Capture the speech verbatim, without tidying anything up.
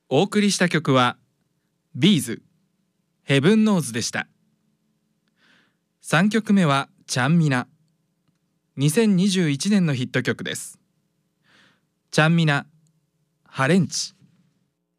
お送りした曲はビーズヘブンノーズでした。さんきょくめはちゃんみな。にせんにじゅういちねんのヒット曲です。ちゃんみな、ハレンチ。